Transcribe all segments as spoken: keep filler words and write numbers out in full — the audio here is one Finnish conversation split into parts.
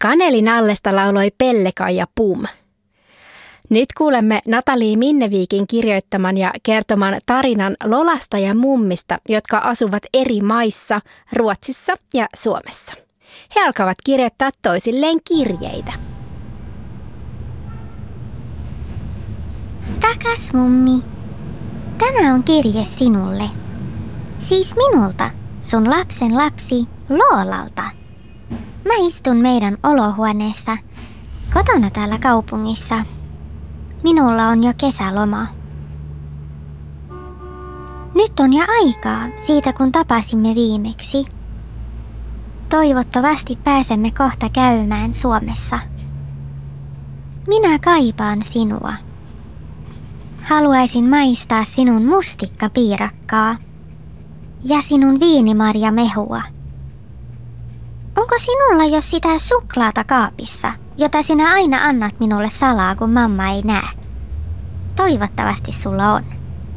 Kanelin allesta lauloi Pelle-Kaija Pum. Nyt kuulemme Natali Minnevikin kirjoittaman ja kertoman tarinan Lolasta ja Mummista, jotka asuvat eri maissa, Ruotsissa ja Suomessa. He alkavat kirjoittaa toisilleen kirjeitä. Rakas mummi, tämä on kirje sinulle. Siis minulta, sun lapsen lapsi Loolalta. Mä istun meidän olohuoneessa, kotona täällä kaupungissa. Minulla on jo kesäloma. Nyt on jo aikaa siitä, kun tapasimme viimeksi. Toivottavasti pääsemme kohta käymään Suomessa. Minä kaipaan sinua. Haluaisin maistaa sinun mustikkapiirakkaa ja sinun viinimarjamehua. Onko sinulla jo sitä suklaata kaapissa, jota sinä aina annat minulle salaa, kun mamma ei näe? Toivottavasti sulla on.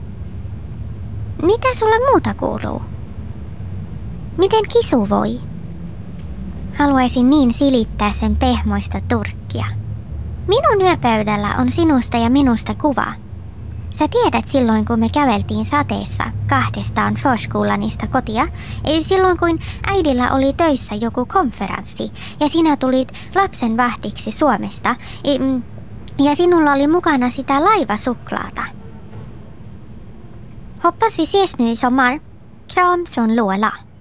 Mitä sulle muuta kuuluu? Miten kisu voi? Haluaisin niin silittää sen pehmoista turkkia. Minun yöpöydällä on sinusta ja minusta kuva. Sä tiedät silloin, kun me käveltiin sateessa kahdestaan Forskulanista kotia, eli silloin kun äidillä oli töissä joku konferenssi ja sinä tulit lapsen vahdiksi Suomesta ja sinulla oli mukana sitä laivasuklaata. Hoppas vi ses nu i sommar. Kram från Lola.